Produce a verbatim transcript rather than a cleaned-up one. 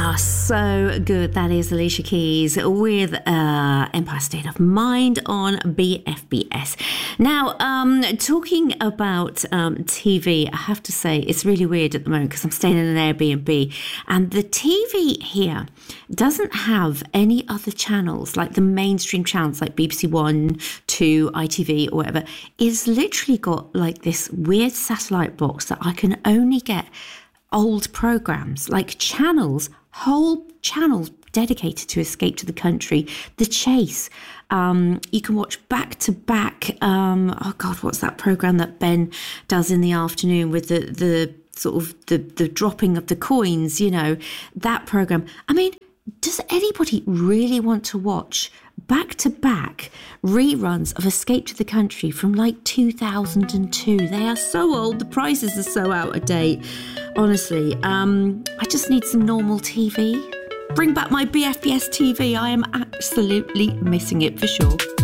Ah, so good. That is Alicia Keys with uh, Empire State of Mind on B F B S. Now, um, talking about um, T V, I have to say it's really weird at the moment because I'm staying in an Airbnb and the T V here doesn't have any other channels, like the mainstream channels like B B C One, Two, I T V or whatever. It's literally got like this weird satellite box that I can only get old programs, like channels, whole channels dedicated to Escape to the Country, The Chase. Um, you can watch back to back. Um, oh God, what's that program that Ben does in the afternoon with the the sort of the the dropping of the coins? You know, that program. I mean, does anybody really want to watch back to back reruns of Escape to the Country from like two thousand two? They are so old. The prices are so out of date. Honestly, um, I just need some normal T V. Bring back my B F B S T V. I am absolutely missing it for sure.